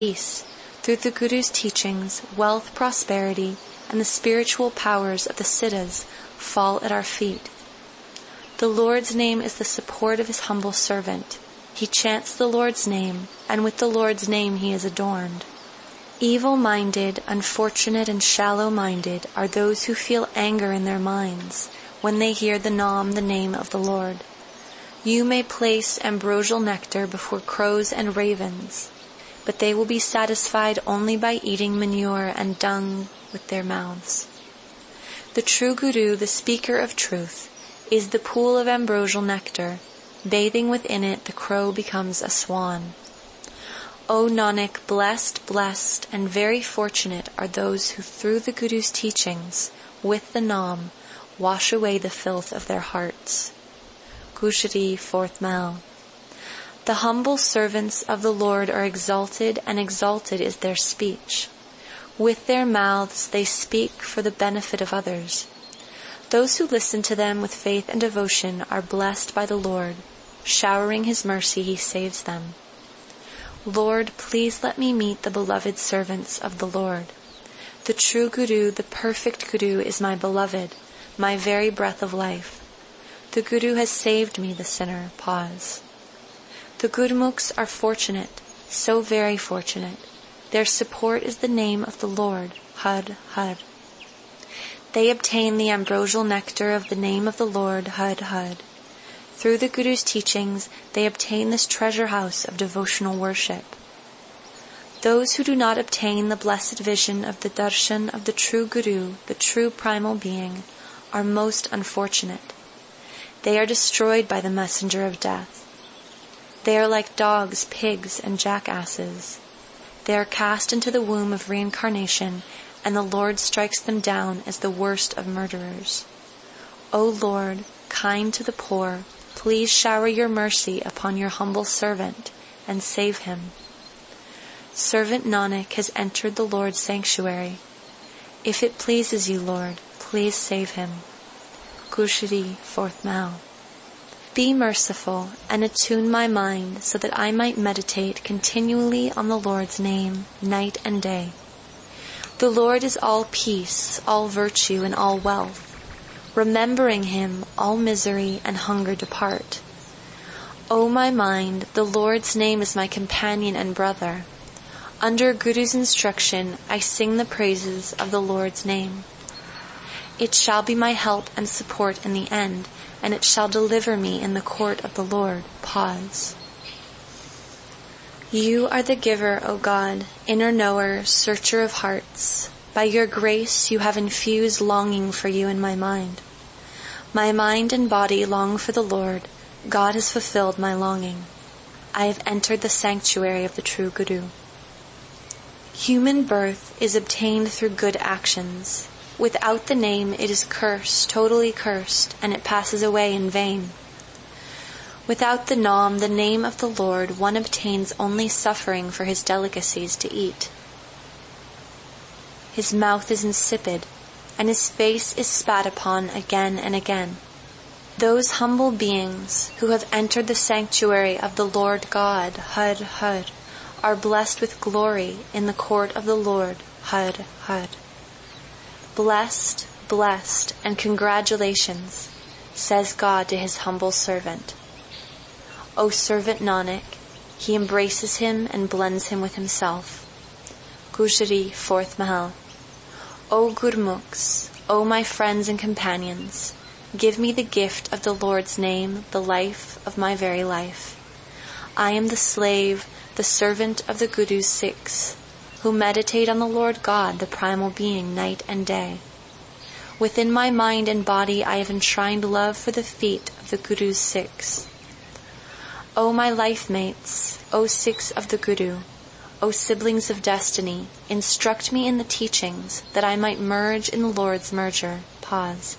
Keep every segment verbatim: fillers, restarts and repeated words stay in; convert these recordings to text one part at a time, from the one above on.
peace. Through the Guru's teachings, wealth, prosperity, and the spiritual powers of the Siddhas fall at our feet. The Lord's name is the support of his humble servant. He chants the Lord's name, and with the Lord's name he is adorned. Evil-minded, unfortunate, and shallow-minded are those who feel anger in their minds when they hear the Nam, the name of the Lord. You may place ambrosial nectar before crows and ravens, but they will be satisfied only by eating manure and dung with their mouths. The true Guru, the speaker of truth, is the pool of ambrosial nectar. Bathing within it, the crow becomes a swan. O Nanak, blessed, blessed, and very fortunate are those who through the Guru's teachings, with the Nam, wash away the filth of their hearts. Gujari, fourth Mahal. The humble servants of the Lord are exalted, and exalted is their speech. With their mouths they speak for the benefit of others. Those who listen to them with faith and devotion are blessed by the Lord. Showering his mercy, he saves them. Lord, please let me meet the beloved servants of the Lord. The true Guru, the perfect Guru, is my beloved, my very breath of life. The Guru has saved me, the sinner. Pause. The Gurmukhs are fortunate, so very fortunate. Their support is the name of the Lord, Har Har. They obtain the ambrosial nectar of the name of the Lord, Har Har. Through the Guru's teachings, they obtain this treasure house of devotional worship. Those who do not obtain the blessed vision of the darshan of the true Guru, the true primal being, are most unfortunate. They are destroyed by the messenger of death. They are like dogs, pigs, and jackasses. They are cast into the womb of reincarnation, and the Lord strikes them down as the worst of murderers. O Lord, kind to the poor, please shower your mercy upon your humble servant and save him. Servant Nanak has entered the Lord's sanctuary. If it pleases you, Lord, please save him. Gujari, fourth Mahal. Be merciful and attune my mind so that I might meditate continually on the Lord's name night and day. The Lord is all peace, all virtue, and all wealth. Remembering him, all misery and hunger depart. O my mind, the Lord's name is my companion and brother. Under Guru's instruction, I sing the praises of the Lord's name. It shall be my help and support in the end, and it shall deliver me in the court of the Lord. Pause. You are the giver, O God, inner knower, searcher of hearts. By your grace you have infused longing for you in my mind. My mind and body long for the Lord. God has fulfilled my longing. I have entered the sanctuary of the true Guru. Human birth is obtained through good actions. Without the name it is cursed, totally cursed, and it passes away in vain. Without the Nam, the name of the Lord, one obtains only suffering for his delicacies to eat. His mouth is insipid, and his face is spat upon again and again. Those humble beings who have entered the sanctuary of the Lord God, Har Har, are blessed with glory in the court of the Lord, Har Har. Blessed, blessed, and congratulations, says God to his humble servant. O servant Nanak, he embraces him and blends him with himself. Gujari, fourth Mahal. O Gurmukhs, O my friends and companions, give me the gift of the Lord's name, the life of my very life. I am the slave, the servant of the Guru's Sikhs, who meditate on the Lord God, the primal being, night and day. Within my mind and body I have enshrined love for the feet of the Guru's Sikhs. O my life mates, O Sikhs of the Guru, O siblings of destiny, instruct me in the teachings that I might merge in the Lord's merger. Pause.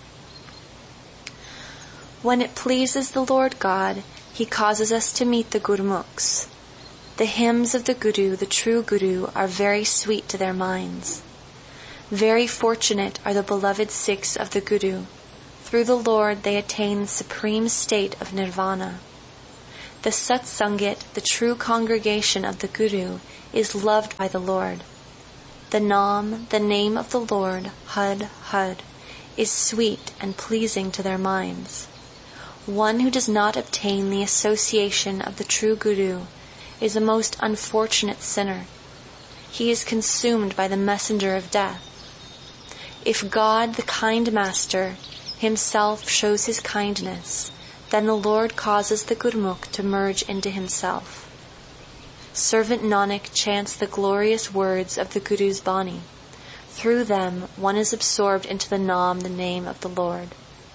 When it pleases the Lord God, he causes us to meet the Gurmukhs. The hymns of the Guru, the true Guru, are very sweet to their minds. Very fortunate are the beloved Sikhs of the Guru. Through the Lord they attain the supreme state of nirvana. The Satsangit, the true congregation of the Guru, is loved by the Lord. The Nam, the name of the Lord, Hud, Hud, is sweet and pleasing to their minds. One who does not obtain the association of the true Guru is a most unfortunate sinner. He is consumed by the messenger of death. If God, the kind master, himself shows his kindness, then the Lord causes the Gurmukh to merge into himself. Servant Nanak chants the glorious words of the Guru's Bani. Through them, one is absorbed into the Nam, the name of the Lord.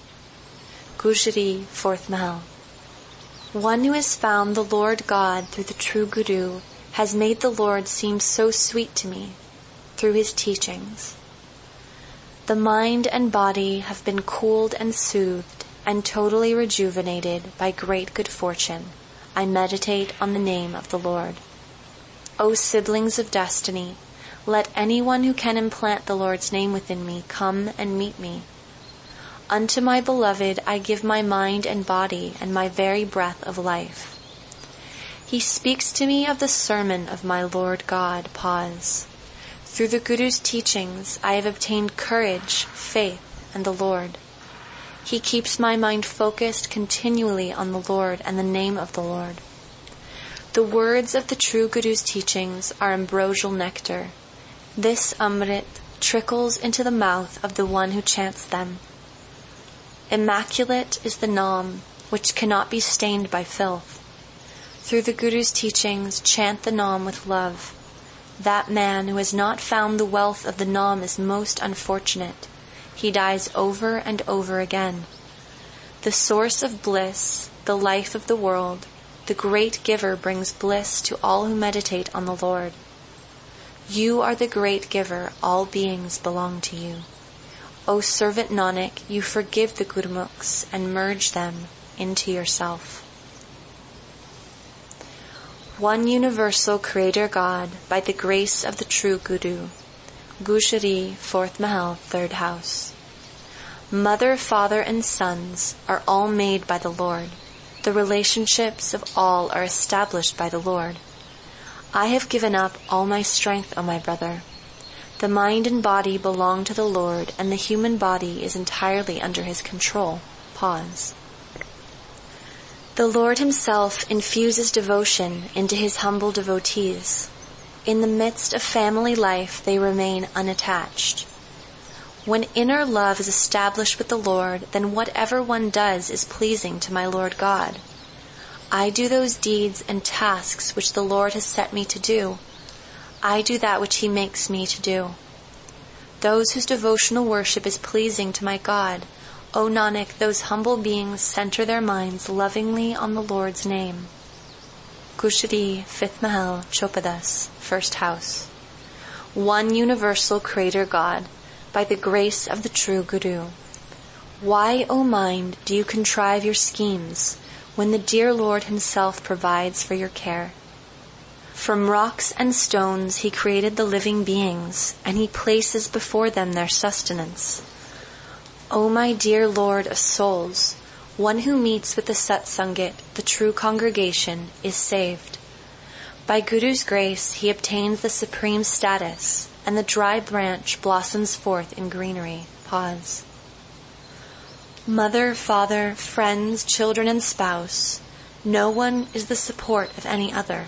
Gujari, fourth Mahal. One who has found the Lord God through the true Guru has made the Lord seem so sweet to me through his teachings. The mind and body have been cooled and soothed and totally rejuvenated by great good fortune. I meditate on the name of the Lord. O siblings of destiny, let anyone who can implant the Lord's name within me come and meet me. Unto my beloved I give my mind and body and my very breath of life. He speaks to me of the sermon of my Lord God. Pause. Through the Guru's teachings I have obtained courage, faith, and the Lord. He keeps my mind focused continually on the Lord and the name of the Lord. The words of the true Guru's teachings are ambrosial nectar. This Amrit trickles into the mouth of the one who chants them. Immaculate is the Nam, which cannot be stained by filth. Through the Guru's teachings, chant the Nam with love. That man who has not found the wealth of the Nam is most unfortunate. He dies over and over again. The source of bliss, the life of the world, the great giver brings bliss to all who meditate on the Lord. You are the great giver, all beings belong to you. O servant Nanak, you forgive the Gurmukhs and merge them into yourself. One universal Creator God, by the grace of the true Guru. Gujari, fourth Mahal, third house. Mother, father, and sons are all made by the Lord. The relationships of all are established by the Lord. I have given up all my strength, O my brother. The mind and body belong to the Lord, and the human body is entirely under his control. Pause. The Lord himself infuses devotion into his humble devotees. In the midst of family life, they remain unattached. When inner love is established with the Lord, then whatever one does is pleasing to my Lord God. I do those deeds and tasks which the Lord has set me to do. I do that which he makes me to do. Those whose devotional worship is pleasing to my God, O Nanak, those humble beings center their minds lovingly on the Lord's name. Gujari, fifth Mahal, Chopadas, first house. One universal Creator God, by the grace of the true Guru. Why, O mind, do you contrive your schemes, when the dear Lord himself provides for your care? From rocks and stones he created the living beings, and he places before them their sustenance. O my dear Lord of souls, one who meets with the Satsangit, the true congregation, is saved. By Guru's grace he obtains the supreme status, and the dry branch blossoms forth in greenery. Pause. Mother, father, friends, children, and spouse, no one is the support of any other.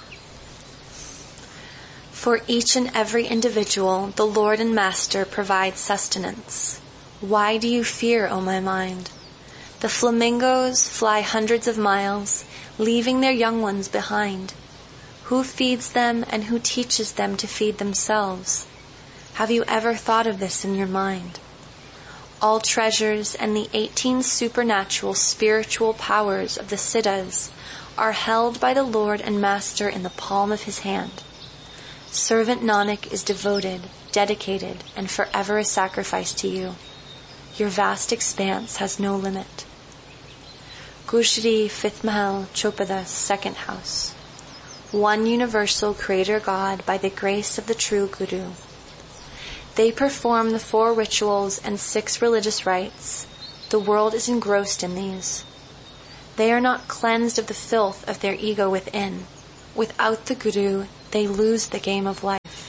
For each and every individual, the Lord and Master provides sustenance. Why do you fear, O my mind? The flamingos fly hundreds of miles, leaving their young ones behind. Who feeds them and who teaches them to feed themselves? Have you ever thought of this in your mind? All treasures and the eighteen supernatural spiritual powers of the Siddhas are held by the Lord and Master in the palm of his hand. Servant Nanak is devoted, dedicated, and forever a sacrifice to you. Your vast expanse has no limit. Gujari, fifth Mahal, Chopadas, second house. One universal Creator God by the grace of the true Guru. They perform the four rituals and six religious rites. The world is engrossed in these. They are not cleansed of the filth of their ego within. Without the Guru, they lose the game of life.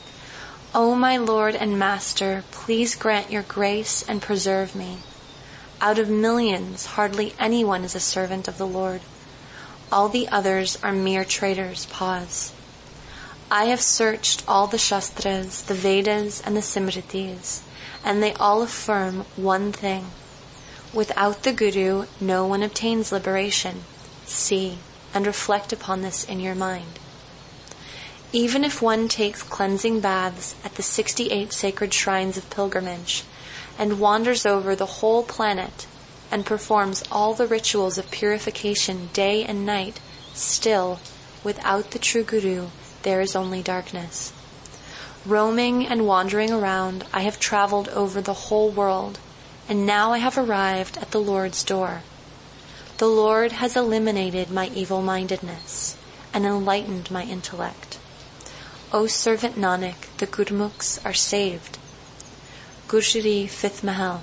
O my Lord and Master, please grant your grace and preserve me. Out of millions, hardly anyone is a servant of the Lord. All the others are mere traitors. Pause. I have searched all the Shastras, the Vedas, and the Simritis, and they all affirm one thing. Without the Guru, no one obtains liberation. See and reflect upon this in your mind. Even if one takes cleansing baths at the sixty-eight sacred shrines of pilgrimage, and wanders over the whole planet, and performs all the rituals of purification day and night, still, without the true Guru, there is only darkness. Roaming and wandering around, I have traveled over the whole world, and now I have arrived at the Lord's door. The Lord has eliminated my evil-mindedness and enlightened my intellect. O servant Nanak, the Gurmukhs are saved. Gujari, fifth Mahal.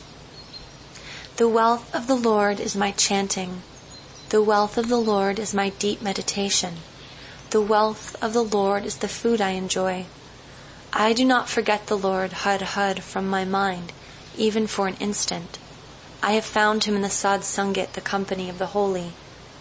The wealth of the Lord is my chanting. The wealth of the Lord is my deep meditation. The wealth of the Lord is the food I enjoy. I do not forget the Lord, Had Had, from my mind, even for an instant. I have found him in the Sad Sangat, the company of the holy.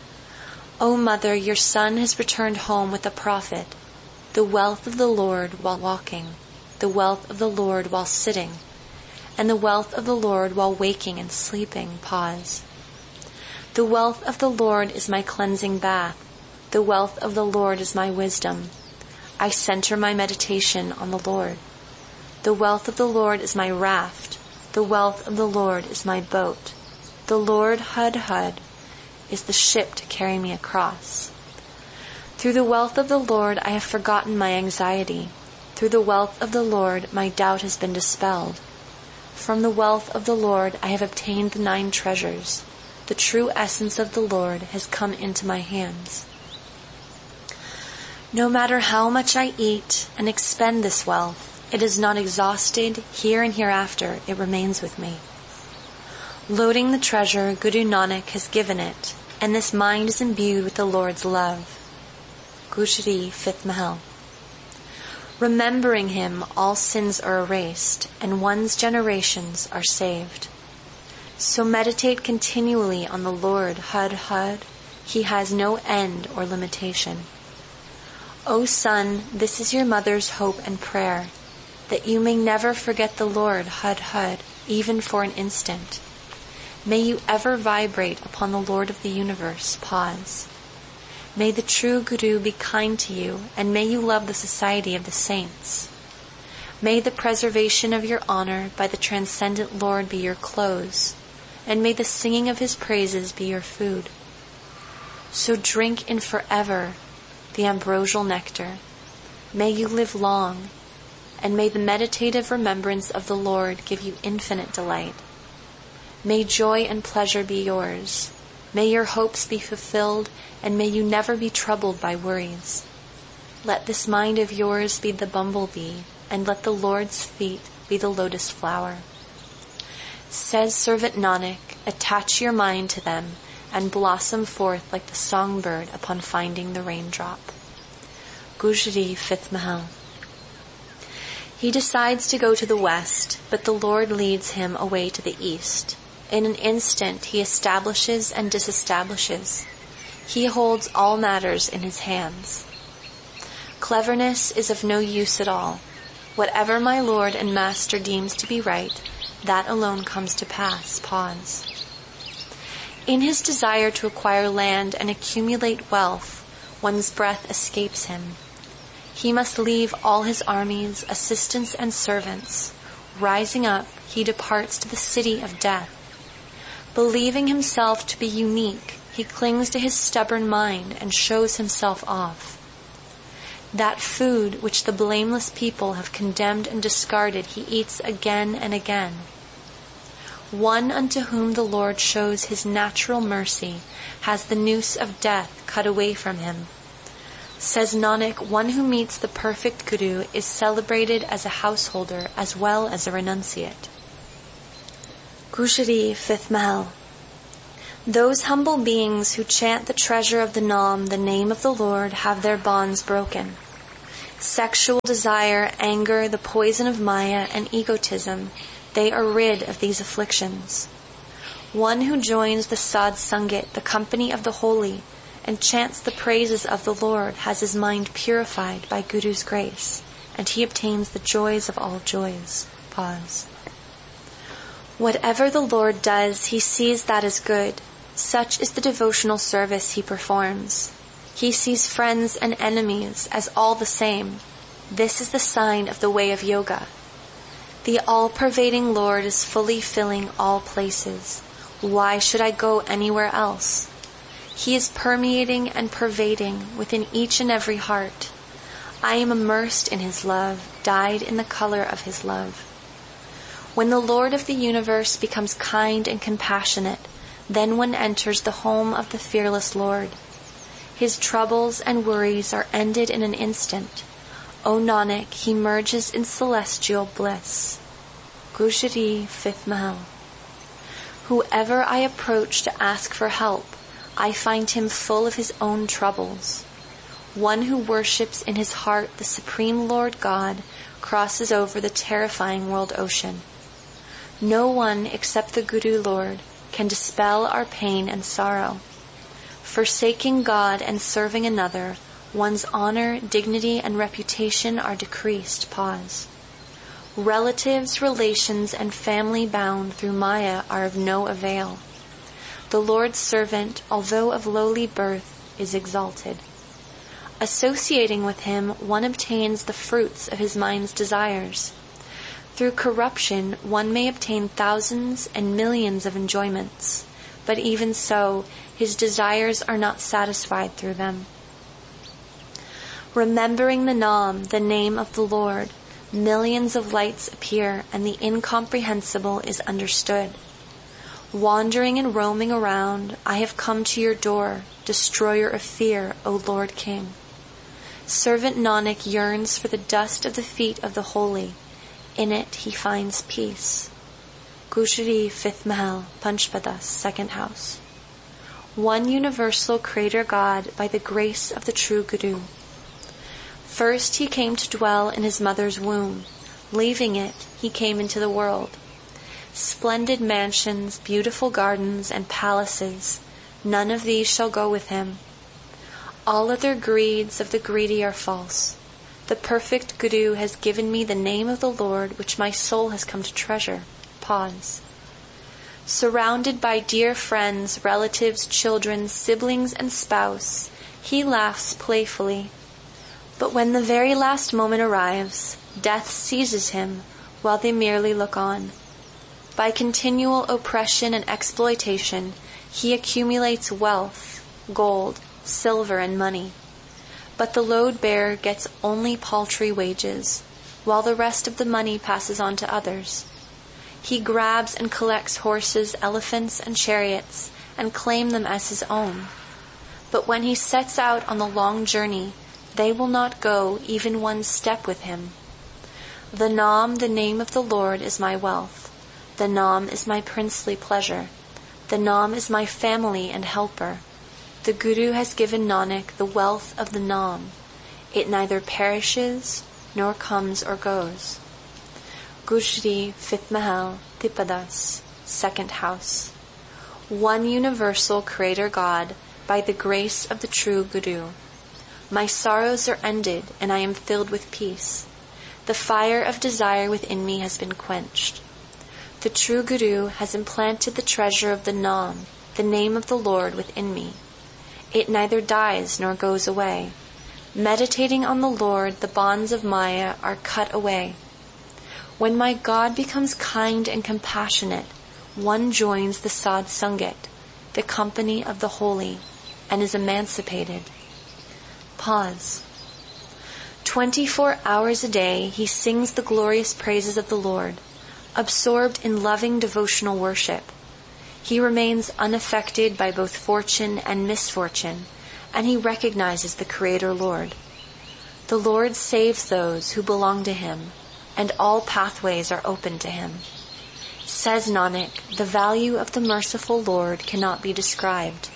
O Mother, your son has returned home with a prophet. The wealth of the Lord while walking, the wealth of the Lord while sitting, and the wealth of the Lord while waking and sleeping. Pause. The wealth of the Lord is my cleansing bath. The wealth of the Lord is my wisdom. I center my meditation on the Lord. The wealth of the Lord is my raft. The wealth of the Lord is my boat. The Lord, Had Had, is the ship to carry me across. Through the wealth of the Lord I have forgotten my anxiety. Through the wealth of the Lord my doubt has been dispelled. From the wealth of the Lord I have obtained the nine treasures. The true essence of the Lord has come into my hands. No matter how much I eat and expend this wealth, it is not exhausted. Here and hereafter it remains with me. Loading the treasure, Guru Nanak has given it, and this mind is imbued with the Lord's love. Gujari, fifth Mahal. Remembering him, all sins are erased, and one's generations are saved. So meditate continually on the Lord, Had Had. He has no end or limitation. O son, this is your mother's hope and prayer, that you may never forget the Lord, Had Had, even for an instant. May you ever vibrate upon the Lord of the universe. Pause. May the true Guru be kind to you, and may you love the society of the saints. May the preservation of your honor by the transcendent Lord be your clothes, and may the singing of his praises be your food. So drink in forever the ambrosial nectar. May you live long, and may the meditative remembrance of the Lord give you infinite delight. May joy and pleasure be yours. May your hopes be fulfilled, and may you never be troubled by worries. Let this mind of yours be the bumblebee, and let the Lord's feet be the lotus flower. Says servant Nanak, attach your mind to them, and blossom forth like the songbird upon finding the raindrop. Gujari, fifth Mahal. He decides to go to the west, but the Lord leads him away to the east. In an instant he establishes and disestablishes. He holds all matters in his hands. Cleverness is of no use at all. Whatever my Lord and Master deems to be right, that alone comes to pass. Pause. In his desire to acquire land and accumulate wealth, one's breath escapes him. He must leave all his armies, assistants, and servants. Rising up, he departs to the city of death. Believing himself to be unique, he clings to his stubborn mind and shows himself off. That food which the blameless people have condemned and discarded, he eats again and again. One unto whom the Lord shows his natural mercy has the noose of death cut away from him. Says Nanak, one who meets the perfect Guru is celebrated as a householder as well as a renunciate. Gujari, fifth Mahal. Those humble beings who chant the treasure of the Nam, the name of the Lord, have their bonds broken. Sexual desire, anger, the poison of Maya, and egotism, they are rid of these afflictions. One who joins the Sad Sangat, the company of the holy, and chants the praises of the Lord has his mind purified by Guru's grace, and he obtains the joys of all joys. Pause. Whatever the Lord does, he sees that as good. Such is the devotional service he performs. He sees friends and enemies as all the same. This is the sign of the way of yoga. The all-pervading Lord is fully filling all places. Why should I go anywhere else? He is permeating and pervading within each and every heart. I am immersed in his love, dyed in the color of his love. When the Lord of the universe becomes kind and compassionate, then one enters the home of the fearless Lord. His troubles and worries are ended in an instant. O Nanak, he merges in celestial bliss. Gujari, fifth Mahal. Whoever I approach to ask for help, I find him full of his own troubles. One who worships in his heart the Supreme Lord God crosses over the terrifying world ocean. No one except the Guru Lord can dispel our pain and sorrow. Forsaking God and serving another, one's honor, dignity, and reputation are decreased. Pause. Relatives, relations, and family bound through Maya are of no avail. The Lord's servant, although of lowly birth, is exalted. Associating with him, one obtains the fruits of his mind's desires. Through corruption, one may obtain thousands and millions of enjoyments, but even so, his desires are not satisfied through them. Remembering the Nam, the name of the Lord, millions of lights appear and the incomprehensible is understood. Wandering and roaming around, I have come to your door, destroyer of fear, O Lord King. Servant Nanak yearns for the dust of the feet of the holy. In it he finds peace. Gujari, fifth Mahal, Panchpadas, second house. One universal Creator God by the grace of the true Guru. First he came to dwell in his mother's womb. Leaving it, he came into the world. Splendid mansions, beautiful gardens, and palaces, none of these shall go with him. All other greeds of the greedy are false. The perfect Guru has given me the name of the Lord, which my soul has come to treasure. Pause. Surrounded by dear friends, relatives, children, siblings, and spouse, he laughs playfully. But when the very last moment arrives, death seizes him while they merely look on. By continual oppression and exploitation, he accumulates wealth, gold, silver, and money. But the load-bearer gets only paltry wages, while the rest of the money passes on to others. He grabs and collects horses, elephants, and chariots, and claims them as his own. But when he sets out on the long journey, they will not go even one step with him. The Nam, the name of the Lord, is my wealth. The Nam is my princely pleasure. The Nam is my family and helper. The Guru has given Nanak the wealth of the Nam. It neither perishes nor comes or goes. Gujari, fifth Mahal, Tipadas, second house. One universal Creator God by the grace of the true Guru. My sorrows are ended and I am filled with peace. The fire of desire within me has been quenched. The true Guru has implanted the treasure of the Nam, the name of the Lord, within me. It neither dies nor goes away. Meditating on the Lord, the bonds of Maya are cut away. When my God becomes kind and compassionate, one joins the Sad Sangat, the company of the holy, and is emancipated. Pause. Twenty-four hours a day he sings the glorious praises of the Lord, absorbed in loving devotional worship. He remains unaffected by both fortune and misfortune, and he recognizes the Creator Lord. The Lord saves those who belong to him, and all pathways are open to him. Says Nanak, the value of the merciful Lord cannot be described.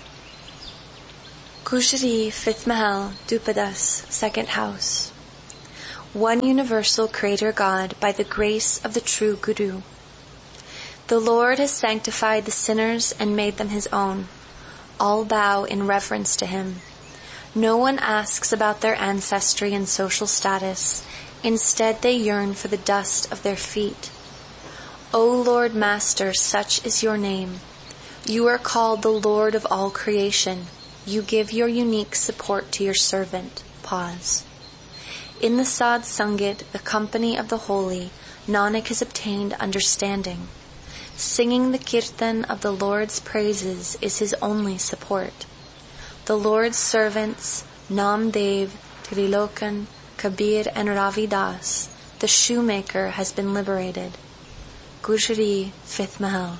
Gujari, fifth Mahal, Dupadas, second house. One universal Creator God by the grace of the true Guru. The Lord has sanctified the sinners and made them His own. All bow in reverence to Him. No one asks about their ancestry and social status. Instead, they yearn for the dust of their feet. O Lord Master, such is your name. You are called the Lord of all creation. You give your unique support to your servant. Pause. In the Sad Sangat, the company of the holy, Nanak has obtained understanding. Singing the kirtan of the Lord's praises is his only support. The Lord's servants, Namdev, Trilokan, Kabir and Ravidas, the shoemaker has been liberated. Gujari, fifth Mahal.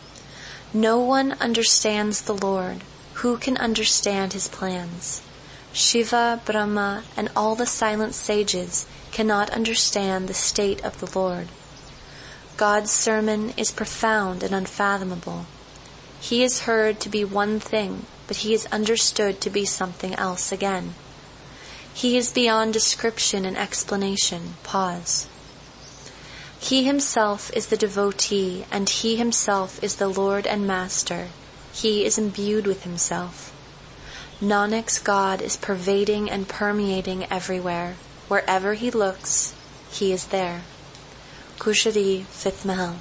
No one understands the Lord. Who can understand His plans? Shiva, Brahma, and all the silent sages cannot understand the state of the Lord. God's sermon is profound and unfathomable. He is heard to be one thing, but He is understood to be something else again. He is beyond description and explanation. Pause. He Himself is the devotee, and He Himself is the Lord and Master. He is imbued with Himself. Nanak's God is pervading and permeating everywhere. Wherever He looks, He is there. Gujari, fifth Mahal.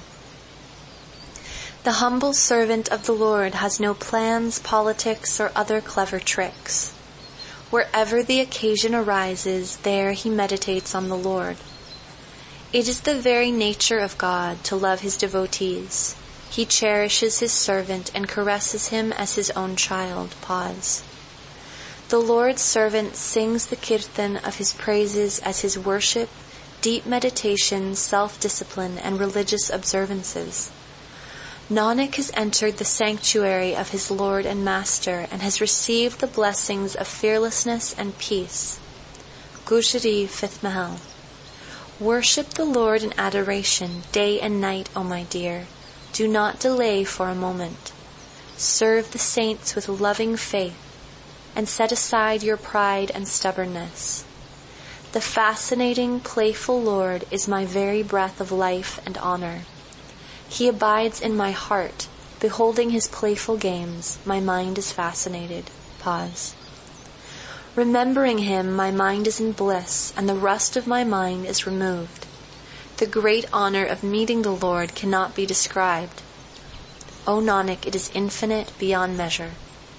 The humble servant of the Lord has no plans, politics, or other clever tricks. Wherever the occasion arises, there he meditates on the Lord. It is the very nature of God to love His devotees. He cherishes His servant and caresses him as His own child. Pause. The Lord's servant sings the kirtan of His praises as his worship, deep meditation, self-discipline, and religious observances. Nanak has entered the sanctuary of his Lord and Master and has received the blessings of fearlessness and peace. Gujari, fifth Mahal. Worship the Lord in adoration day and night, O my dear. Do not delay for a moment. Serve the saints with loving faith and set aside your pride and stubbornness. The fascinating, playful Lord is my very breath of life and honor. He abides in my heart. Beholding His playful games, my mind is fascinated. Pause. Remembering Him, my mind is in bliss, and the rust of my mind is removed. The great honor of meeting the Lord cannot be described. O Nanak, it is infinite beyond measure.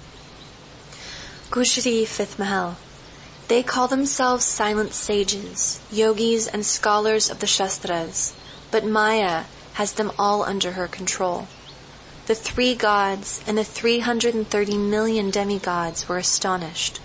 Gujari, fifth Mahal. They call themselves silent sages, yogis, and scholars of the Shastras, but Maya has them all under her control. The three gods and the three hundred thirty million demigods were astonished.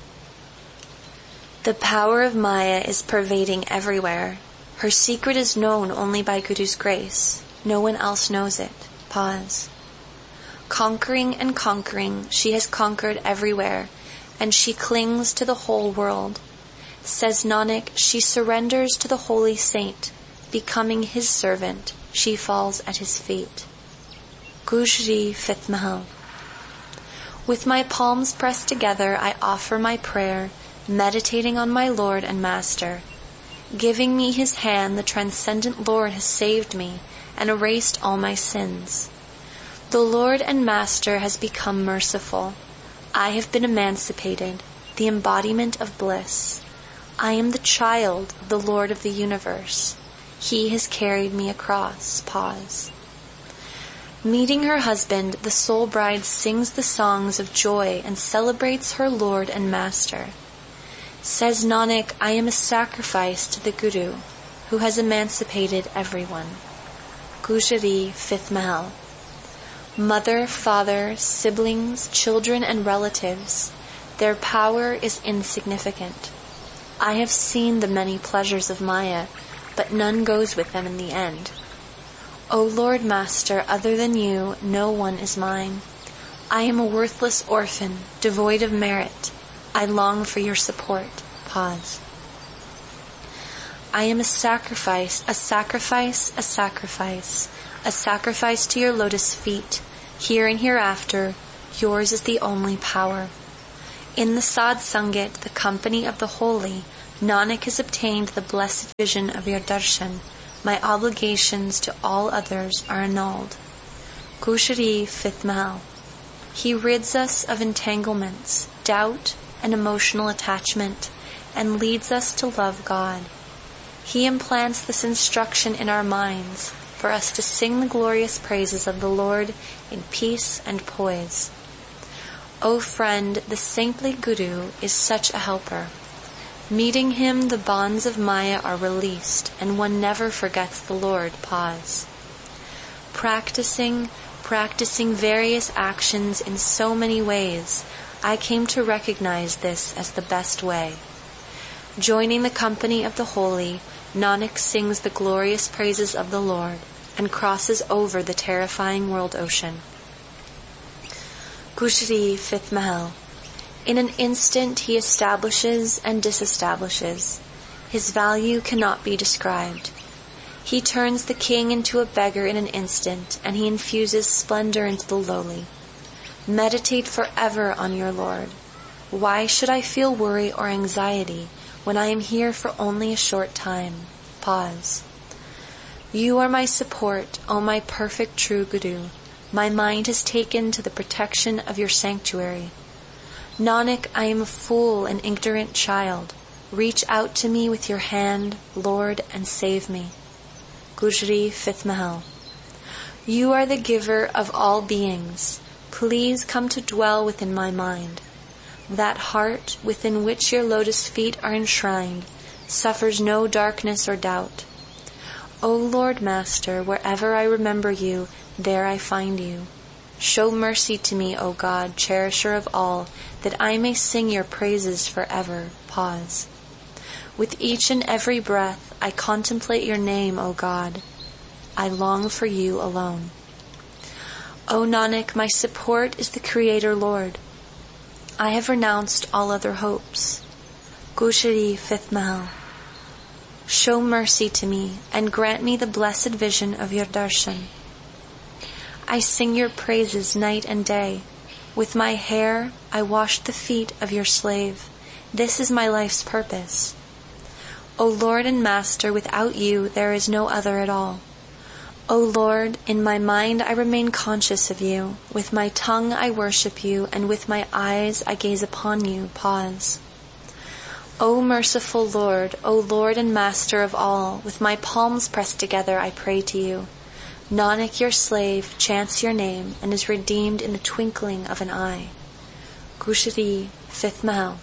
The power of Maya is pervading everywhere. Her secret is known only by Guru's grace. No one else knows it. Pause. Conquering and conquering, she has conquered everywhere, and she clings to the whole world. Says Nanak, she surrenders to the holy saint. Becoming his servant, she falls at his feet. Gujari, fifth Mahal. With my palms pressed together, I offer my prayer, meditating on my Lord and Master. Giving me His hand, the transcendent Lord has saved me and erased all my sins. The Lord and Master has become merciful. I have been emancipated, the embodiment of bliss. I am the child of the Lord of the universe. He has carried me across. Pause. Meeting her husband, the soul bride sings the songs of joy and celebrates her Lord and Master. Says Nanak, I am a sacrifice to the Guru, who has emancipated everyone. Gujari, fifth Mahal. Mother, father, siblings, children, and relatives, their power is insignificant. I have seen the many pleasures of Maya, but none goes with them in the end. O Lord Master, other than you, no one is mine. I am a worthless orphan, devoid of merit. I long for your support. Pause. I am a sacrifice, a sacrifice, a sacrifice, a sacrifice to your lotus feet. Here and hereafter, yours is the only power. In the Sadh Sangat, the company of the holy, Nanak has obtained the blessed vision of your darshan. My obligations to all others are annulled. Gushari, fifth Mahal. He rids us of entanglements, doubt, and emotional attachment, and leads us to love God. He implants this instruction in our minds for us to sing the glorious praises of the Lord in peace and poise. O friend, the saintly Guru is such a helper. Meeting him, the bonds of Maya are released, and one never forgets the Lord. Pause. Practicing, practicing various actions in so many ways, I came to recognize this as the best way. Joining the company of the holy, Nanak sings the glorious praises of the Lord and crosses over the terrifying world ocean. Gushari, fifth Mahal. In an instant he establishes and disestablishes. His value cannot be described. He turns the king into a beggar in an instant, and he infuses splendor into the lowly. Meditate forever on your Lord. Why should I feel worry or anxiety when I am here for only a short time? Pause. You are my support, O my perfect true Guru. My mind has taken to the protection of your sanctuary. Nanak, I am a fool and ignorant child. Reach out to me with your hand, Lord, and save me. Gujari, fifth Mahal. You are the giver of all beings. Please come to dwell within my mind. That heart within which your lotus feet are enshrined suffers no darkness or doubt. O Lord Master, wherever I remember you, there I find you. Show mercy to me, O God, cherisher of all, that I may sing your praises forever. Pause. With each and every breath, I contemplate your name, O God. I long for you alone. O Nanak, my support is the Creator Lord. I have renounced all other hopes. Gushari, fifth Mahal. Show mercy to me and grant me the blessed vision of your darshan. I sing your praises night and day. With my hair, I wash the feet of your slave. This is my life's purpose. O Lord and Master, without you there is no other at all. O Lord, in my mind I remain conscious of you. With my tongue I worship you, and with my eyes I gaze upon you. Pause. O merciful Lord, O Lord and Master of all, with my palms pressed together I pray to you. Nanak, your slave, chants your name and is redeemed in the twinkling of an eye. Gushari, fifth Mahal.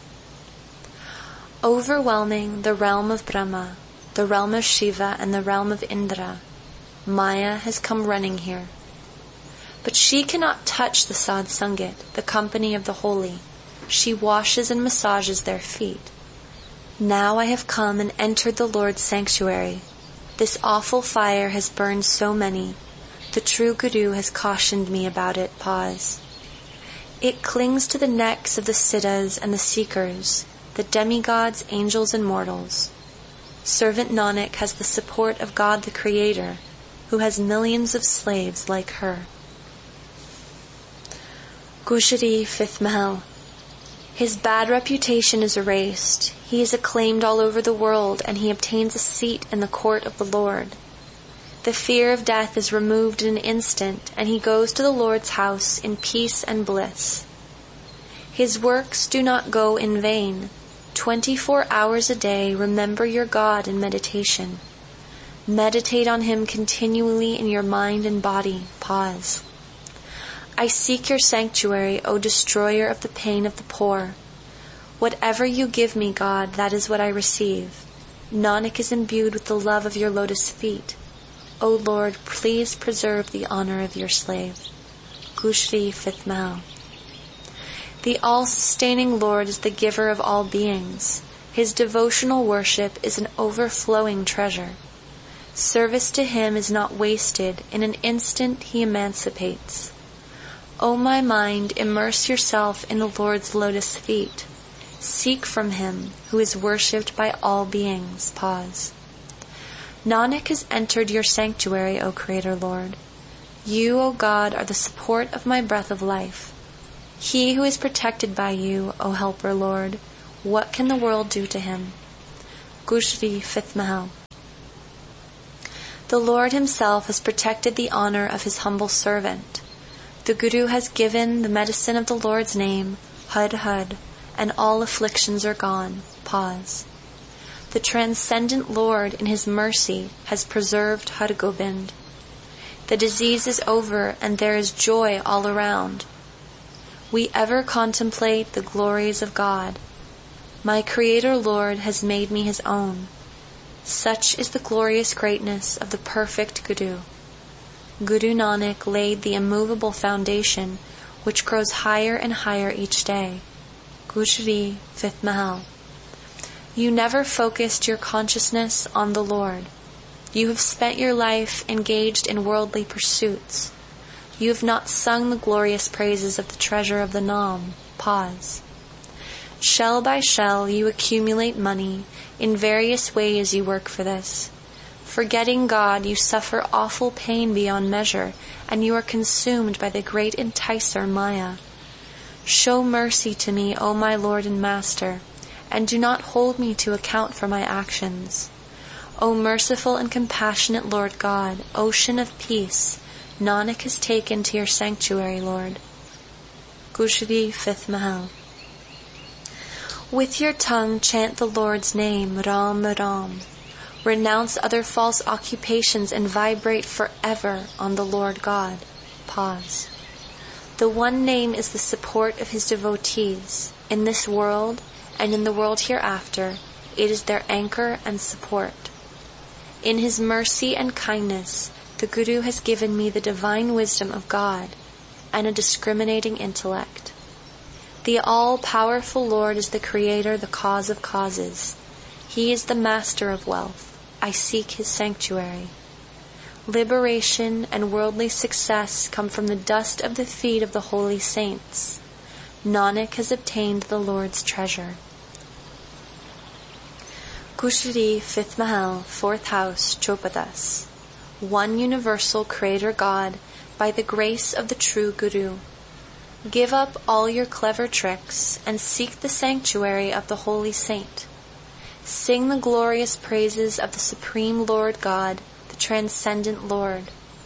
Overwhelming the realm of Brahma, the realm of Shiva, and the realm of Indra, Maya has come running here. But she cannot touch the Sadh Sangat, the company of the holy. She washes and massages their feet. Now I have come and entered the Lord's sanctuary. This awful fire has burned so many. The true Guru has cautioned me about it. Pause. It clings to the necks of the siddhas and the seekers, the demigods, angels, and mortals. Servant Nanak has the support of God the Creator, who has millions of slaves like her. Gushari, fifth Mahal. His bad reputation is erased. He is acclaimed all over the world, and he obtains a seat in the court of the Lord. The fear of death is removed in an instant, and he goes to the Lord's house in peace and bliss. His works do not go in vain. Twenty-four hours a day remember your God in meditation. Meditate on him continually in your mind and body. Pause. I seek your sanctuary, O destroyer of the pain of the poor. Whatever you give me, God, that is what I receive. Nanak is imbued with the love of your lotus feet. O Lord, please preserve the honor of your slave. Gushari, fifth Mahal. The all-sustaining Lord is the giver of all beings. His devotional worship is an overflowing treasure. Service to him is not wasted. In an instant he emancipates. O my mind, immerse yourself in the Lord's lotus feet. Seek from him, who is worshipped by all beings. Pause. Nanak has entered your sanctuary, O Creator Lord. You, O God, are the support of my breath of life. He who is protected by you, O Helper Lord, what can the world do to him? Gujri, fifth Mahal. The Lord himself has protected the honor of his humble servant. The Guru has given the medicine of the Lord's name, Hud Hud, and all afflictions are gone. Pause. The transcendent Lord in his mercy has preserved Har Gobind. The disease is over and there is joy all around. We ever contemplate the glories of God. My Creator Lord has made me his own. Such is the glorious greatness of the perfect Guru. Guru Nanak laid the immovable foundation which grows higher and higher each day. Gujri, fifth Mahal. You never focused your consciousness on the Lord. You have spent your life engaged in worldly pursuits. You have not sung the glorious praises of the treasure of the Nam. Pause. Shell by shell you accumulate money. In various ways you work for this. Forgetting God, you suffer awful pain beyond measure, and you are consumed by the great enticer Maya. Show mercy to me, O my Lord and Master, and do not hold me to account for my actions. O merciful and compassionate Lord God, ocean of peace, Nanak has taken to your sanctuary, Lord. Gujri, fifth Mahal. With your tongue chant the Lord's name, Ram Ram. Renounce other false occupations and vibrate forever on the Lord God. Pause. The one name is the support of his devotees. In this world and in the world hereafter, it is their anchor and support. In his mercy and kindness, the Guru has given me the divine wisdom of God and a discriminating intellect. The all-powerful Lord is the Creator, the cause of causes. He is the master of wealth. I seek his sanctuary. Liberation and worldly success come from the dust of the feet of the holy saints. Nanak has obtained the Lord's treasure. Gujri, fifth Mahal, fourth house, Chopadas. One universal Creator God, by the grace of the true Guru. Give up all your clever tricks and seek the sanctuary of the holy saint. Sing the glorious praises of the Supreme Lord God, the Transcendent Lord.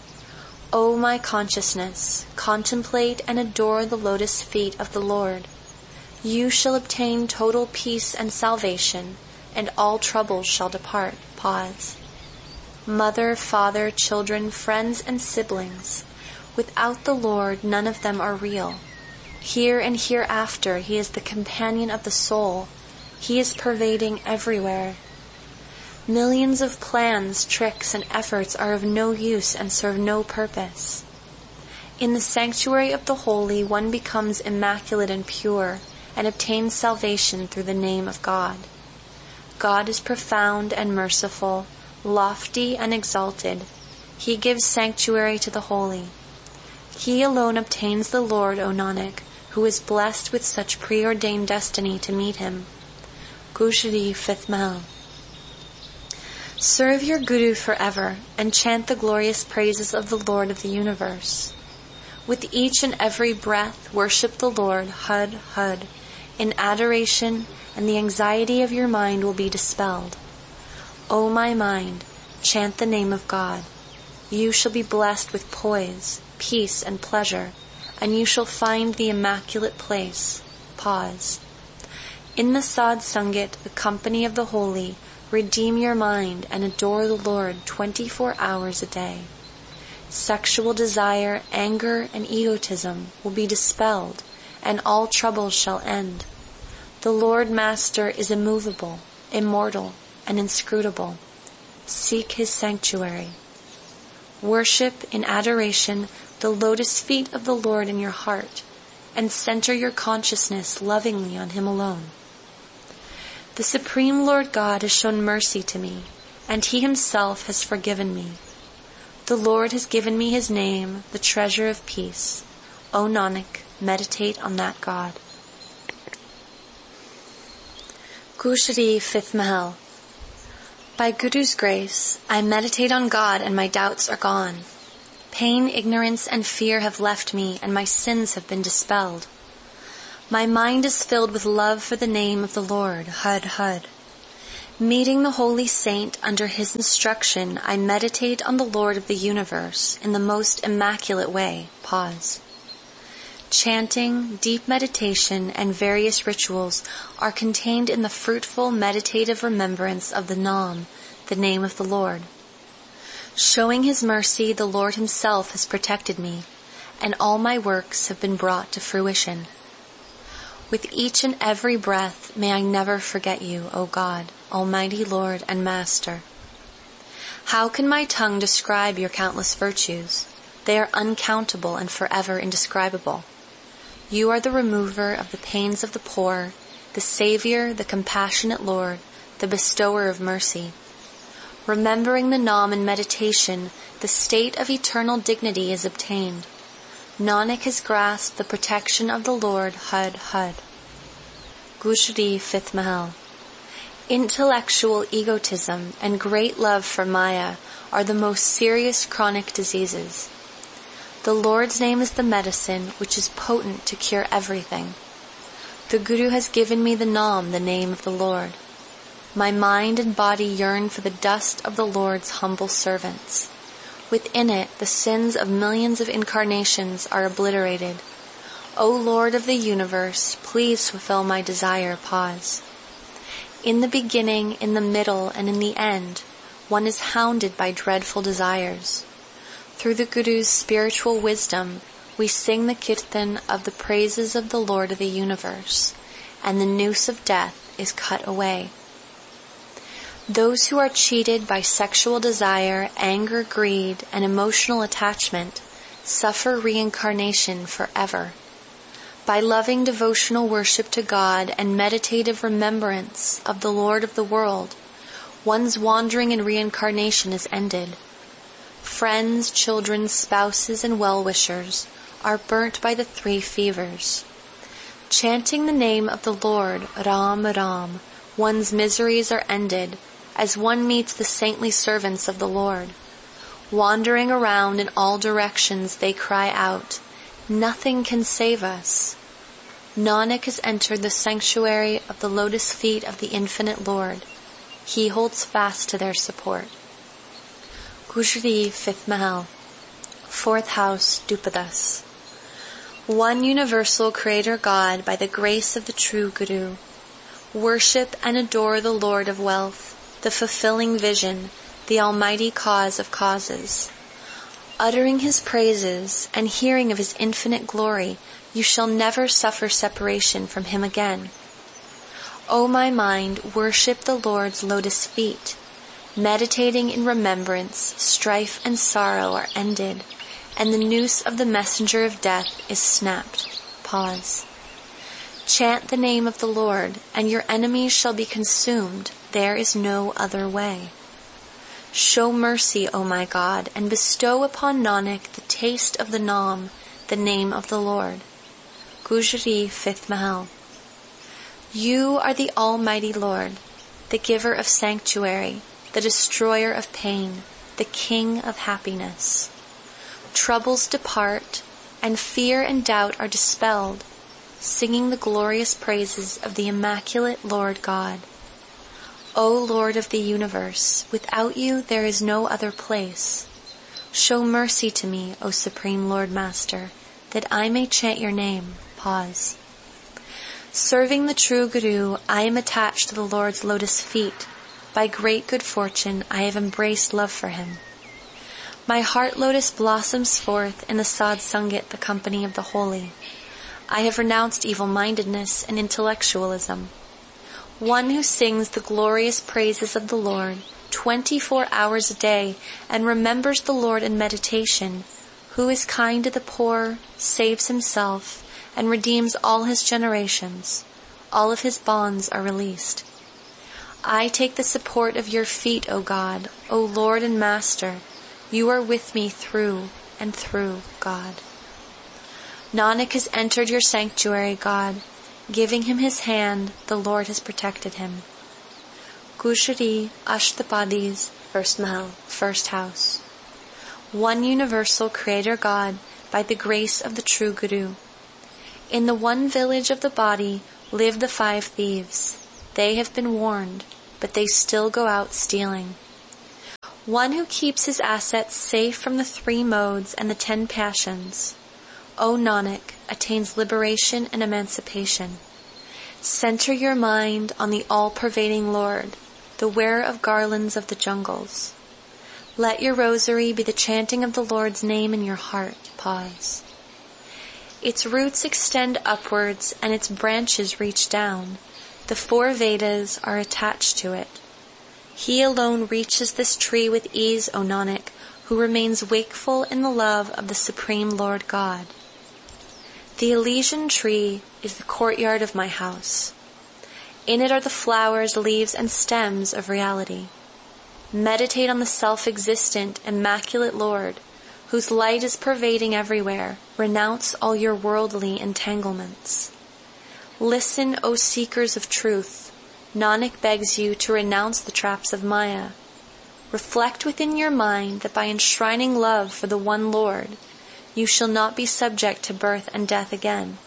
O my consciousness, contemplate and adore the lotus feet of the Lord. You shall obtain total peace and salvation, and all troubles shall depart. Pause. Mother, father, children, friends, and siblings. Without the Lord, none of them are real. Here and hereafter, he is the companion of the soul. He is pervading everywhere. Millions of plans, tricks, and efforts are of no use and serve no purpose. In the sanctuary of the holy, one becomes immaculate and pure, and obtains salvation through the name of God. God is profound and merciful, lofty and exalted. He gives sanctuary to the holy. He alone obtains the Lord, O Nanak, who is blessed with such preordained destiny to meet him. Gujri, fifth Mahal. Serve your Guru forever, and chant the glorious praises of the Lord of the universe. With each and every breath, worship the Lord, Hud Hud, in adoration, and the anxiety of your mind will be dispelled. O my mind, chant the name of God. You shall be blessed with poise, peace, and pleasure, and you shall find the immaculate place. Pause. In the Sad Sangat, the company of the holy, redeem your mind and adore the Lord twenty-four hours a day. Sexual desire, anger, and egotism will be dispelled, and all troubles shall end. The Lord Master is immovable, immortal, and inscrutable. Seek his sanctuary. Worship in adoration the lotus feet of the Lord in your heart, and center your consciousness lovingly on him alone. The Supreme Lord God has shown mercy to me, and he himself has forgiven me. The Lord has given me his name, the treasure of peace. O Nanak, meditate on that God. Gujri, fifth Mahal. By Guru's grace, I meditate on God and my doubts are gone. Pain, ignorance, and fear have left me, and my sins have been dispelled. My mind is filled with love for the name of the Lord, Hud Hud. Meeting the holy saint under his instruction, I meditate on the Lord of the universe in the most immaculate way. Pause. Chanting, deep meditation, and various rituals are contained in the fruitful meditative remembrance of the Nam, the name of the Lord. Showing his mercy, the Lord himself has protected me, and all my works have been brought to fruition. With each and every breath, may I never forget you, O God, Almighty Lord and Master. How can my tongue describe your countless virtues? They are uncountable and forever indescribable. You are the remover of the pains of the poor, the Savior, the compassionate Lord, the bestower of mercy. Remembering the Nam in meditation, the state of eternal dignity is obtained. Nanak has grasped the protection of the Lord, Hud Hud. Gujari, fifth Mahal. Intellectual egotism and great love for Maya are the most serious chronic diseases. The Lord's name is the medicine which is potent to cure everything. The Guru has given me the Nam, the name of the Lord. My mind and body yearn for the dust of the Lord's humble servants. Within it, the sins of millions of incarnations are obliterated. O Lord of the universe, please fulfill my desire. Pause. In the beginning, in the middle, and in the end, one is hounded by dreadful desires. Through the Guru's spiritual wisdom, we sing the kirtan of the praises of the Lord of the universe, and the noose of death is cut away. Those who are cheated by sexual desire, anger, greed, and emotional attachment suffer reincarnation forever. By loving devotional worship to God and meditative remembrance of the Lord of the world, one's wandering in reincarnation is ended. Friends, children, spouses, and well-wishers are burnt by the three fevers. Chanting the name of the Lord, Ram Ram, one's miseries are ended as one meets the saintly servants of the Lord. Wandering around in all directions, they cry out, "Nothing can save us." Nanak has entered the sanctuary of the lotus feet of the infinite Lord. He holds fast to their support. Gujari, fifth Mahal. Fourth house, Dupadas. One universal Creator God by the grace of the true Guru. Worship and adore the Lord of wealth, the fulfilling vision, the almighty cause of causes. Uttering his praises and hearing of his infinite glory, you shall never suffer separation from him again. O my mind, worship the Lord's lotus feet. Meditating in remembrance, strife and sorrow are ended, and the noose of the messenger of death is snapped. Pause. Chant the name of the Lord, and your enemies shall be consumed. There is no other way. Show mercy, O my God, and bestow upon Nanak the taste of the Nam, the name of the Lord. Gujari, fifth Mahal. You are the Almighty Lord, the giver of sanctuary, the destroyer of pain, the King of happiness. Troubles depart, and fear and doubt are dispelled, singing the glorious praises of the immaculate Lord God. O Lord of the universe, without you there is no other place. Show mercy to me, O Supreme Lord Master, that I may chant your name. Pause. Serving the true Guru, I am attached to the Lord's lotus feet. By great good fortune, I have embraced love for him. My heart lotus blossoms forth in the Sadh Sangat, the company of the holy. I have renounced evil-mindedness and intellectualism. One who sings the glorious praises of the Lord twenty-four hours a day and remembers the Lord in meditation, who is kind to the poor, saves himself, and redeems all his generations, all of his bonds are released. I take the support of your feet, O God, O Lord and Master. You are with me through and through, God. Nanak has entered your sanctuary, God. Giving him his hand, the Lord has protected him. Gujari Ashtapadis, First Mahal, first house. One universal Creator God by the grace of the true Guru. In the one village of the body live the five thieves. They have been warned, but they still go out stealing. One who keeps his assets safe from the three modes and the ten passions, O Nanak, attains liberation and emancipation. Center your mind on the all-pervading Lord, the wearer of garlands of the jungles. Let your rosary be the chanting of the Lord's name in your heart. Pause. Its roots extend upwards and its branches reach down. The four Vedas are attached to it. He alone reaches this tree with ease, O Nanak, who remains wakeful in the love of the Supreme Lord God. The Elysian tree is the courtyard of my house. In it are the flowers, leaves, and stems of reality. Meditate on the self-existent, immaculate Lord, whose light is pervading everywhere. Renounce all your worldly entanglements. Listen, O seekers of truth. Nanak begs you to renounce the traps of Maya. Reflect within your mind that by enshrining love for the one Lord, you shall not be subject to birth and death again.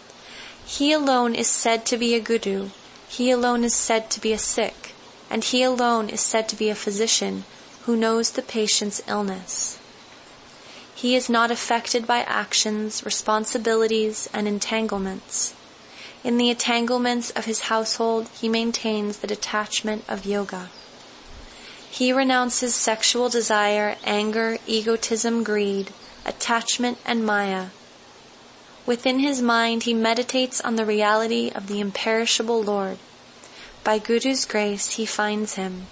He alone is said to be a Guru, he alone is said to be a Sikh, and he alone is said to be a physician who knows the patient's illness. He is not affected by actions, responsibilities, and entanglements. In the entanglements of his household, he maintains the detachment of yoga. He renounces sexual desire, anger, egotism, greed, attachment, and maya. Within his mind, he meditates on the reality of the imperishable Lord. By Guru's grace, he finds him.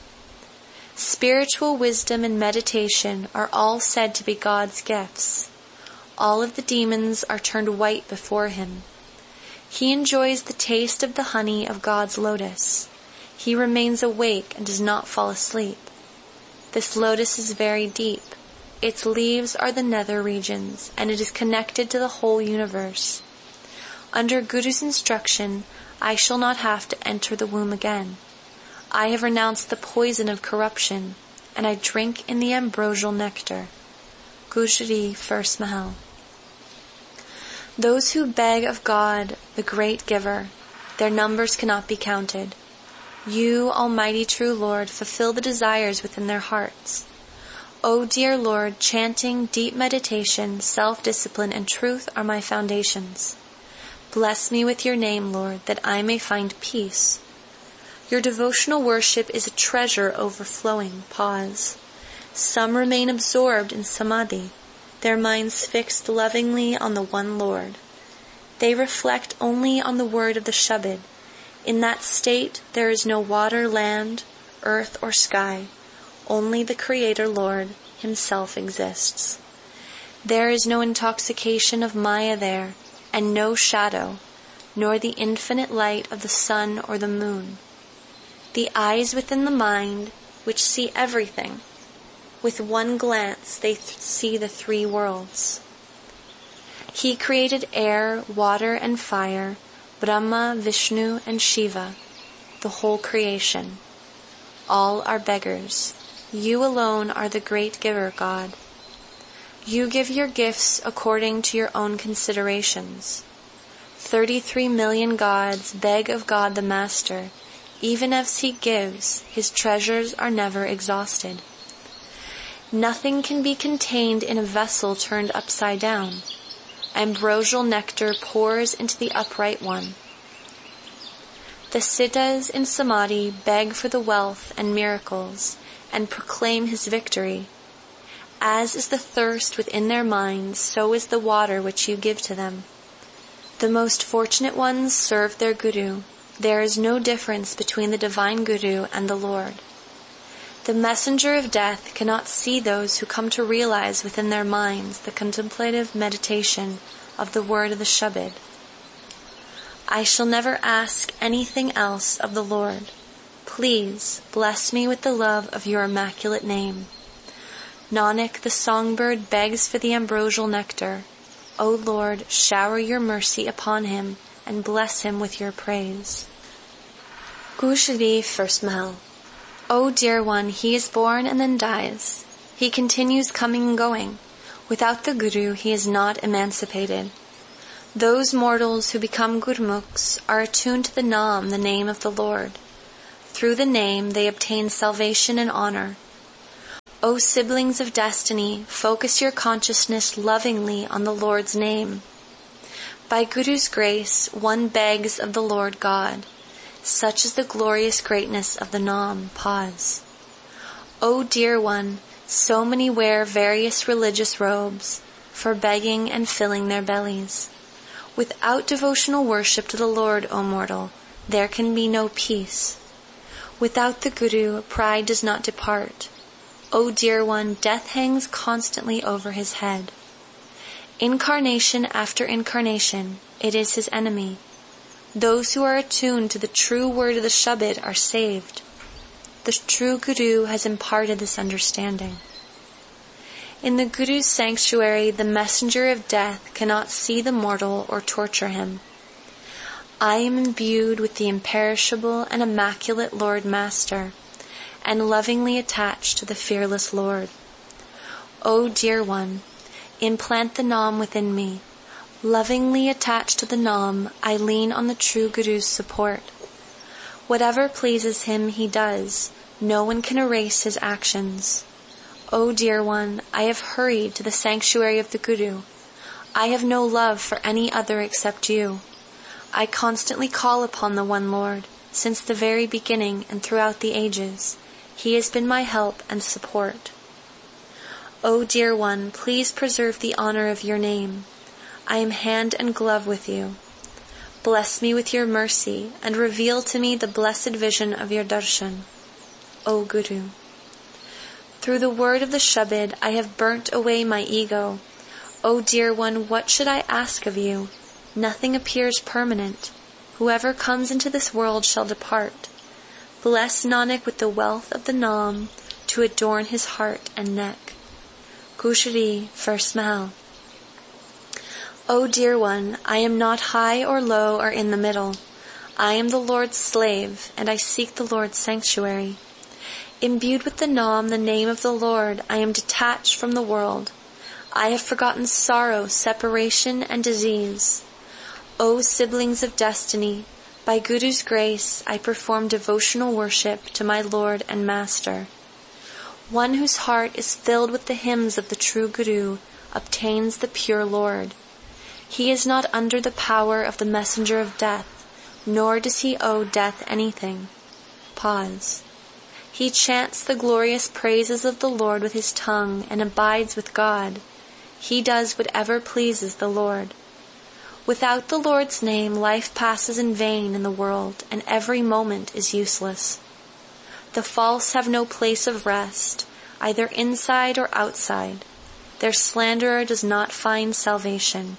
Spiritual wisdom and meditation are all said to be God's gifts. All of the demons are turned white before him. He enjoys the taste of the honey of God's lotus. He remains awake and does not fall asleep. This lotus is very deep. Its leaves are the nether regions, and it is connected to the whole universe. Under Guru's instruction, I shall not have to enter the womb again. I have renounced the poison of corruption, and I drink in the ambrosial nectar. Gujari, first Mahal. Those who beg of God, the great giver, their numbers cannot be counted. You, Almighty True Lord, fulfill the desires within their hearts. O dear Lord, chanting, deep meditation, self-discipline, and truth are my foundations. Bless me with your name, Lord, that I may find peace. Your devotional worship is a treasure overflowing. Pause. Some remain absorbed in samadhi, their minds fixed lovingly on the one Lord. They reflect only on the word of the Shabad. In that state, there is no water, land, earth, or sky. Only the Creator Lord himself exists. There is no intoxication of Maya there, and no shadow, nor the infinite light of the sun or the moon. The eyes within the mind, which see everything, with one glance they th- see the three worlds. He created air, water, and fire, Brahma, Vishnu, and Shiva, the whole creation. All are beggars. You alone are the great giver, God. You give your gifts according to your own considerations. Thirty-three million gods beg of God the Master. Even as he gives, his treasures are never exhausted. Nothing can be contained in a vessel turned upside down. Ambrosial nectar pours into the upright one. The Siddhas in Samadhi beg for the wealth and miracles, and proclaim his victory. As is the thirst within their minds, so is the water which you give to them. The most fortunate ones serve their Guru. There is no difference between the divine Guru and the Lord. The messenger of death cannot see those who come to realize within their minds the contemplative meditation of the word of the Shabad. I shall never ask anything else of the Lord. Please bless me with the love of your immaculate name. Nanak, the songbird, begs for the ambrosial nectar. O Lord, shower your mercy upon him and bless him with your praise. Gujari, first Mahal. O dear one, he is born and then dies. He continues coming and going. Without the Guru, he is not emancipated. Those mortals who become Gurmukhs are attuned to the Naam, the name of the Lord. Through the name, they obtain salvation and honor. O siblings of destiny, focus your consciousness lovingly on the Lord's name. By Guru's grace, one begs of the Lord God. Such is the glorious greatness of the Naam. Pause. O dear one, so many wear various religious robes for begging and filling their bellies. Without devotional worship to the Lord, O mortal, there can be no peace. Without the Guru, pride does not depart. O dear one, death hangs constantly over his head. Incarnation after incarnation, it is his enemy. Those who are attuned to the true word of the Shabad are saved. The true Guru has imparted this understanding. In the Guru's sanctuary, the messenger of death cannot see the mortal or torture him. I am imbued with the imperishable and immaculate Lord Master, and lovingly attached to the fearless Lord. O dear one, implant the Naam within me. Lovingly attached to the Naam, I lean on the true Guru's support. Whatever pleases him, he does. No one can erase his actions. O dear one, I have hurried to the sanctuary of the Guru. I have no love for any other except you. I constantly call upon the one Lord, since the very beginning and throughout the ages. He has been my help and support. O dear one, please preserve the honor of your name. I am hand and glove with you. Bless me with your mercy and reveal to me the blessed vision of your darshan. O Guru. Through the word of the Shabad, I have burnt away my ego. O dear one, what should I ask of you? Nothing appears permanent. Whoever comes into this world shall depart. Bless Nanak with the wealth of the Naam to adorn his heart and neck. Gushari, first Mahal. O dear one, I am not high or low or in the middle. I am the Lord's slave, and I seek the Lord's sanctuary. Imbued with the Naam, the name of the Lord, I am detached from the world. I have forgotten sorrow, separation, and disease. O siblings of destiny, by Guru's grace, I perform devotional worship to my Lord and Master. One whose heart is filled with the hymns of the true Guru obtains the pure Lord. He is not under the power of the messenger of death, nor does he owe death anything. Pause. He chants the glorious praises of the Lord with his tongue and abides with God. He does whatever pleases the Lord. Without the Lord's name, life passes in vain in the world, and every moment is useless. The false have no place of rest, either inside or outside. Their slanderer does not find salvation.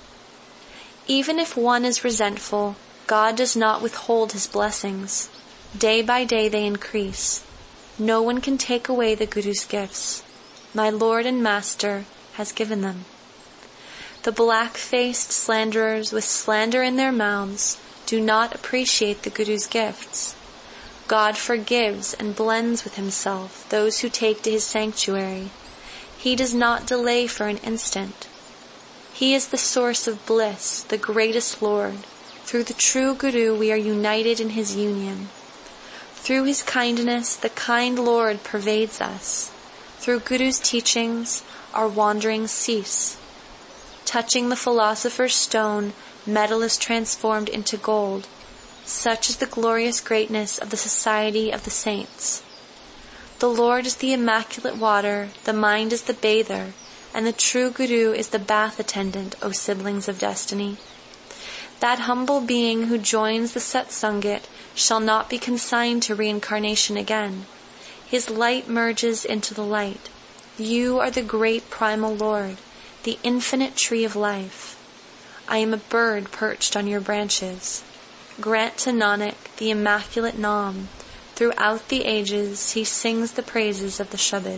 Even if one is resentful, God does not withhold his blessings. Day by day they increase. No one can take away the Guru's gifts. My Lord and Master has given them. The black-faced slanderers with slander in their mouths do not appreciate the Guru's gifts. God forgives and blends with himself those who take to his sanctuary. He does not delay for an instant. He is the source of bliss, the greatest Lord. Through the true Guru we are united in his union. Through his kindness, the kind Lord pervades us. Through Guru's teachings, our wanderings cease. Touching the philosopher's stone, metal is transformed into gold. Such is the glorious greatness of the society of the saints. The Lord is the immaculate water, the mind is the bather, and the true Guru is the bath attendant, O siblings of destiny. That humble being who joins the Satsangit shall not be consigned to reincarnation again. His light merges into the light. You are the great primal Lord, the infinite tree of life. I am a bird perched on your branches. Grant to Nanak the immaculate Naam. Throughout the ages he sings the praises of the Shabad.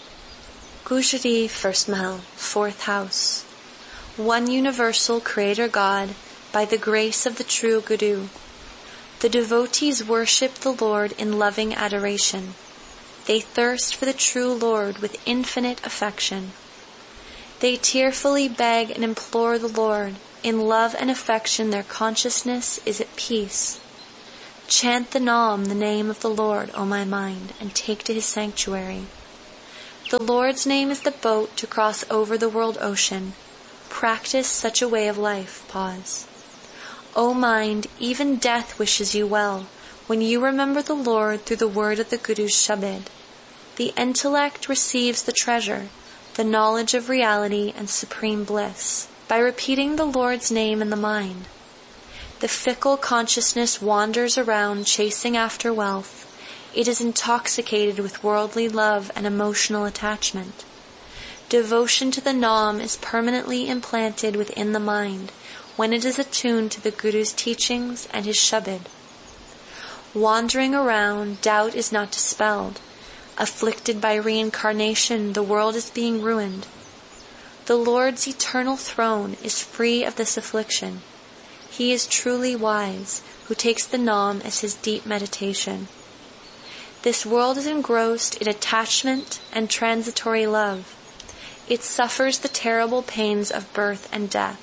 Gujari, first Mahal, fourth house. One universal Creator God, by the grace of the true Guru. The devotees worship the Lord in loving adoration. They thirst for the true Lord with infinite affection. They tearfully beg and implore the Lord. In love and affection their consciousness is at peace. Chant the Nam, the name of the Lord, O my mind, and take to his sanctuary. The Lord's name is the boat to cross over the world ocean. Practice such a way of life. Pause. O mind, even death wishes you well, when you remember the Lord through the word of the Guru's Shabad. The intellect receives the treasure, the knowledge of reality and supreme bliss, by repeating the Lord's name in the mind. The fickle consciousness wanders around chasing after wealth. It is intoxicated with worldly love and emotional attachment. Devotion to the Nam is permanently implanted within the mind when it is attuned to the Guru's teachings and his Shabad. Wandering around, doubt is not dispelled. Afflicted by reincarnation, the world is being ruined. The Lord's eternal throne is free of this affliction. He is truly wise, who takes the Nam as his deep meditation. This world is engrossed in attachment and transitory love. It suffers the terrible pains of birth and death.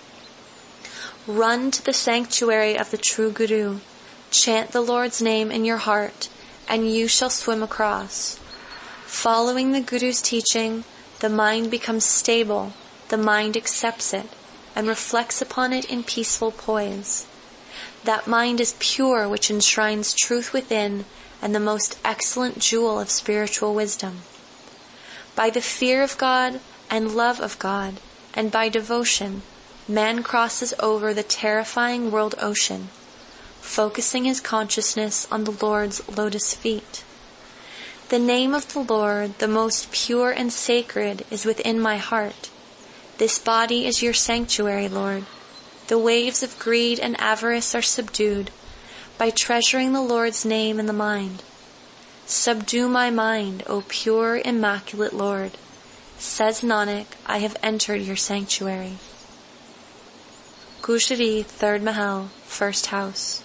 Run to the sanctuary of the true Guru. Chant the Lord's name in your heart, and you shall swim across. Following the Guru's teaching, the mind becomes stable, the mind accepts it, and reflects upon it in peaceful poise. That mind is pure which enshrines truth within and the most excellent jewel of spiritual wisdom. By the fear of God and love of God, and by devotion, man crosses over the terrifying world ocean, focusing his consciousness on the Lord's lotus feet. The name of the Lord, the most pure and sacred, is within my heart. This body is your sanctuary, Lord. The waves of greed and avarice are subdued by treasuring the Lord's name in the mind. Subdue my mind, O pure, immaculate Lord. Says Nanak, I have entered your sanctuary. Gujari, third Mahal, first house.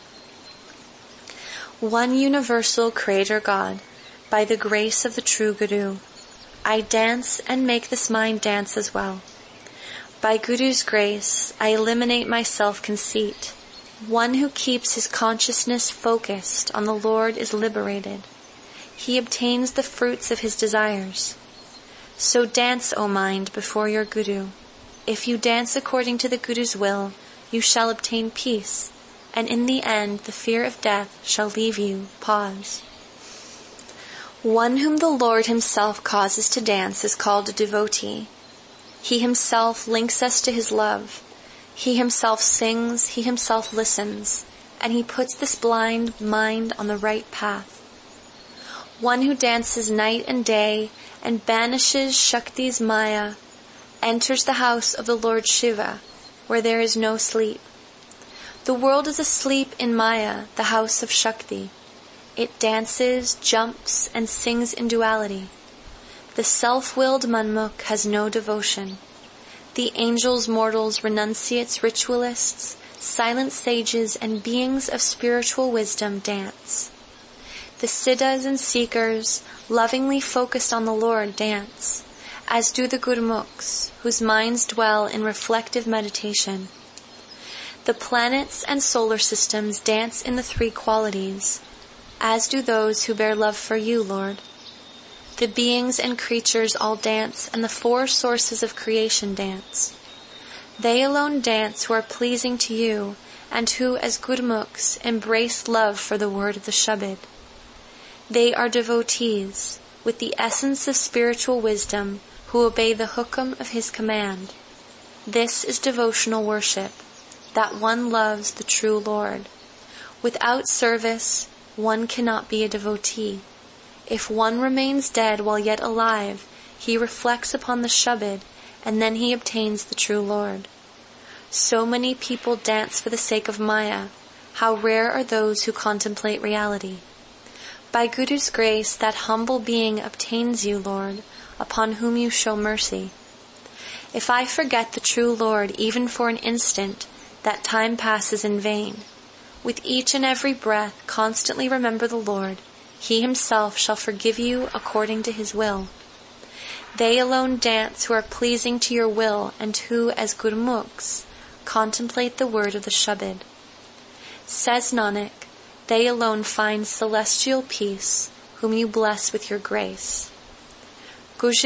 One universal Creator God, by the grace of the true Guru, I dance and make this mind dance as well. By Guru's grace, I eliminate my self-conceit. One who keeps his consciousness focused on the Lord is liberated. He obtains the fruits of his desires. So dance, O mind, before your Guru. If you dance according to the Guru's will, you shall obtain peace, and in the end the fear of death shall leave you. Pause. One whom the Lord himself causes to dance is called a devotee. He himself links us to his love. He himself sings, he himself listens, and he puts this blind mind on the right path. One who dances night and day and banishes Shakti's Maya enters the house of the Lord Shiva, where there is no sleep. The world is asleep in Maya, the house of Shakti. It dances, jumps, and sings in duality. The self-willed Manmukh has no devotion. The angels, mortals, renunciates, ritualists, silent sages, and beings of spiritual wisdom dance. The siddhas and seekers, lovingly focused on the Lord, dance, as do the Gurmukhs, whose minds dwell in reflective meditation. The planets and solar systems dance in the three qualities, as do those who bear love for you, Lord. The beings and creatures all dance, and the four sources of creation dance. They alone dance who are pleasing to you, and who, as Gurmukhs, embrace love for the word of the Shabad. They are devotees, with the essence of spiritual wisdom, who obey the hukum of his command. This is devotional worship, that one loves the true Lord. Without service, one cannot be a devotee. If one remains dead while yet alive, he reflects upon the Shabad, and then he obtains the true Lord. So many people dance for the sake of Maya. How rare are those who contemplate reality. By Guru's grace, that humble being obtains you, Lord, upon whom you show mercy. If I forget the true Lord even for an instant, that time passes in vain. With each and every breath, constantly remember the Lord. He himself shall forgive you according to his will. They alone dance who are pleasing to your will and who, as Gurmukhs, contemplate the word of the Shabad. Says Nanak, they alone find celestial peace, whom you bless with your grace. Gujar